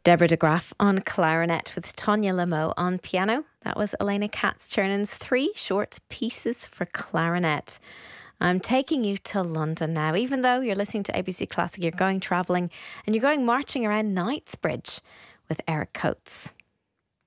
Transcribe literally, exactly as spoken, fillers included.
Deborah de Graaf on clarinet with Tanya Lameau on piano. That was Elena Katz-Chernon's three short pieces for clarinet. I'm taking you to London now. Even though you're listening to A B C Classic, you're going travelling and you're going marching around Knightsbridge with Eric Coates.